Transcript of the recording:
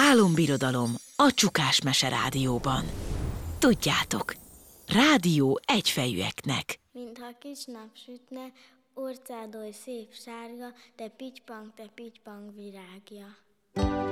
Álombirodalom a Csukás Mese Rádióban. Tudjátok, rádió egyfejűeknek. Mintha kis nap sütne, orcád oly szép sárga, te pitypang virágja.